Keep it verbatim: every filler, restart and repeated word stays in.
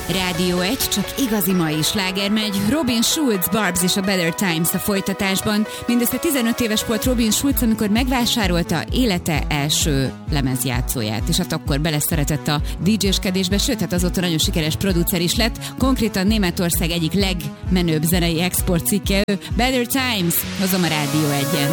Rádió egy, csak igazi mai sláger megy. Robin Schulz, Barbs és a Better Times a folytatásban. Mindössze tizenöt éves volt Robin Schulz, amikor megvásárolta élete első lemezjátszóját, és hát akkor beleszeretett a dé dzséskedésbe, sőt, hát azóta nagyon sikeres producer is lett. Konkrétan Németország egyik legmenőbb zenei export cikke. Better Times, hozom a Rádió egyen.